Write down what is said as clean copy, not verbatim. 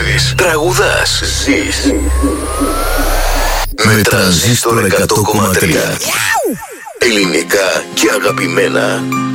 Τραγουδεύεις, τραγουδάς, ζεις. Με Τρανζίστορ 100,3. Ελληνικά και αγαπημένα.